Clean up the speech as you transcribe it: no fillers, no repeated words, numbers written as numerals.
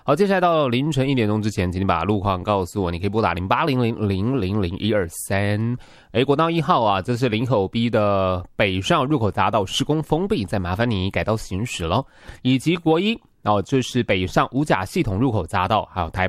好，接下来到凌晨1点钟之前，请你把路况告诉我，你可以拨打0800000123。国道1号啊，这是林口 B 的北上入口匝道施工封闭，再麻烦你改道行驶咯。以及国一这是北上五甲系统入口匝道，还有台